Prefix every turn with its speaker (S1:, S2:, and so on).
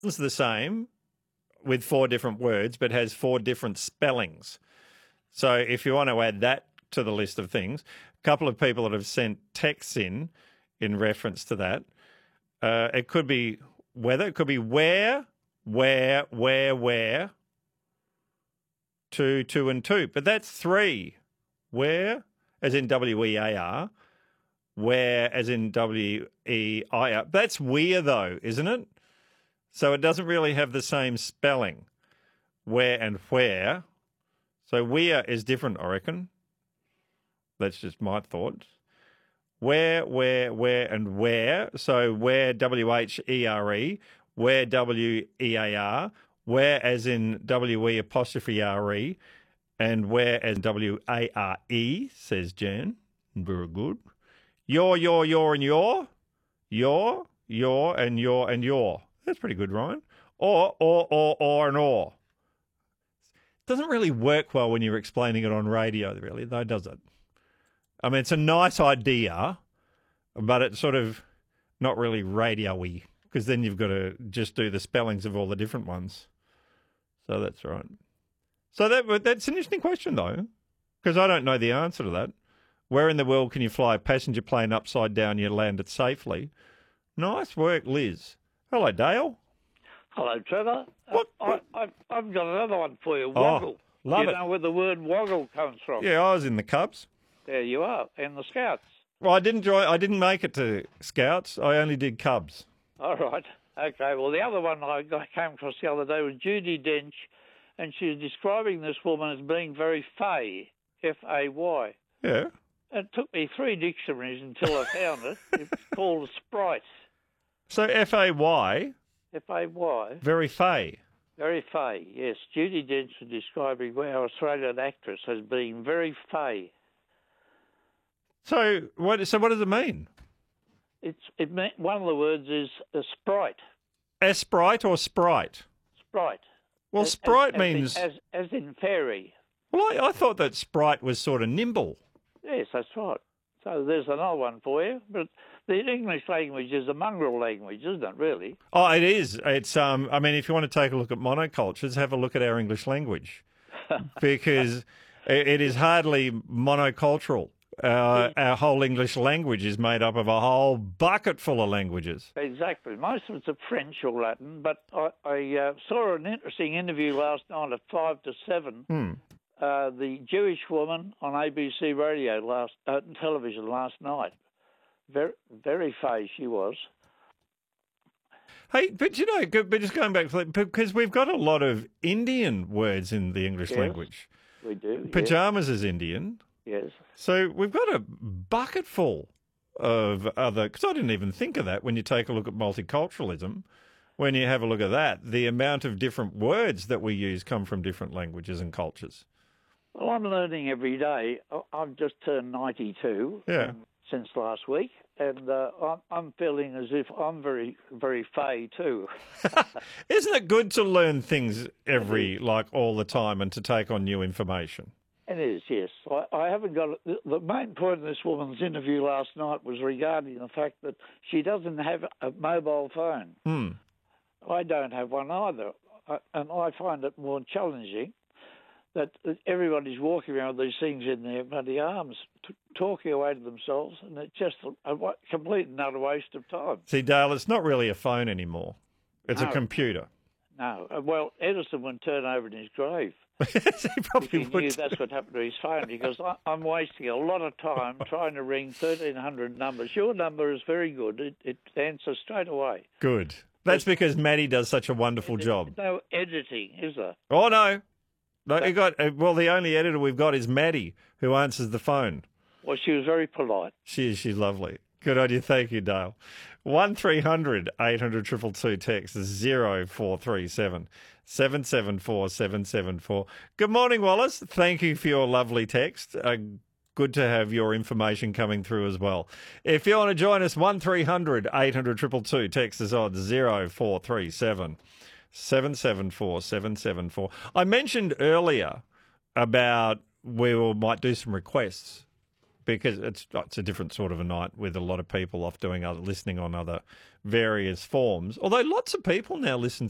S1: It's the same with 4 different words, but has 4 different spellings. So if you want to add that to the list of things, a couple of people that have sent texts in reference to that. It could be weather. It could be where, two, and two. But that's 3. Where, as in W-E-A-R. Where, as in W-E-I-R. That's weir, though, isn't it? So it doesn't really have the same spelling. Where and where. So weir is different, I reckon. That's just my thoughts. Where, and where. So where, W-H-E-R-E. Where, W-E-A-R. Where, as in W-E-apostrophe-R-E. And where, as W-A-R-E, says Jan. Very good. Your, and your. Your, and your. That's pretty good, Ryan. Or, and or. Doesn't really work well when you're explaining it on radio, really, though, does it? I mean, it's a nice idea, but it's sort of not really radio-y, because then you've got to just do the spellings of all the different ones. So that's right. So that's an interesting question, though, because I don't know the answer to that. Where in the world can you fly a passenger plane upside down yet land it safely? Nice work, Liz. Hello, Dale.
S2: Hello, Trevor.
S1: What?
S2: I've got another one for you. Woggle.
S1: Love
S2: you
S1: it.
S2: know where the word woggle comes from?
S1: Yeah, I was in the Cubs.
S2: There you are, and the Scouts.
S1: Well, I didn't make it to Scouts. I only did Cubs.
S2: All right. Okay. Well, the other one I came across the other day was Judi Dench, and she was describing this woman as being very fey, F-A-Y.
S1: Yeah.
S2: It took me 3 dictionaries until I found it. It's called a sprite.
S1: So F-A-Y.
S2: F-A-Y.
S1: Very fey.
S2: Very fey, yes. Judi Dench was describing our Australian actress as being very fey.
S1: So what does it mean?
S2: One of the words is a sprite.
S1: Esprite or sprite?
S2: Sprite.
S1: Well, sprite means...
S2: As in fairy.
S1: Well, I thought that sprite was sort of nimble.
S2: Yes, that's right. So there's another one for you. But the English language is a mongrel language, isn't it, really?
S1: Oh, it is. It's I mean, if you want to take a look at monocultures, have a look at our English language. Because it is hardly monocultural. Our whole English language is made up of a whole bucket full of languages.
S2: Exactly. Most of it's French or Latin, but I saw an interesting interview last night at 5 to 7. The Jewish woman on ABC radio television last night. Very, very fey she was.
S1: Hey, but but just going back, because we've got a lot of Indian words in the English language.
S2: We do.
S1: Pajamas is Indian.
S2: Yes.
S1: So we've got a bucket full of other, because I didn't even think of that when you take a look at multiculturalism. When you have a look at that, the amount of different words that we use come from different languages and cultures.
S2: Well, I'm learning every day. I've just turned 92 since last week, and I'm feeling as if I'm very, very fey too.
S1: Isn't it good to learn things all the time and to take on new information?
S2: It is, yes. I haven't got it. The main point of this woman's interview last night was regarding the fact that she doesn't have a mobile phone. I don't have one either, and I find it more challenging that everybody's walking around with these things in their bloody arms, talking away to themselves, and it's just a complete and utter waste of time.
S1: See, Dale, it's not really a phone anymore. It's a computer.
S2: No. Well, Edison would turn over in his grave.
S1: He probably
S2: if he knew that's what happened to his phone, because I'm wasting a lot of time trying to ring 1,300 numbers. Your number is very good. It answers straight away.
S1: Good. That's because Maddie does such a wonderful job.
S2: There's no editing, is there?
S1: Oh, no. No, the only editor we've got is Maddie, who answers the phone.
S2: Well, she was very polite.
S1: She's lovely. Good on you. Thank you, Dale. 1300 800 222 text is 0437 774 774. Good morning, Wallace. Thank you for your lovely text. Good to have your information coming through as well. If you want to join us, 1300 800 222 text is on 0437 774 774. I mentioned earlier about we might do some requests because it's a different sort of a night with a lot of people off doing listening on other various forms. Although lots of people now listen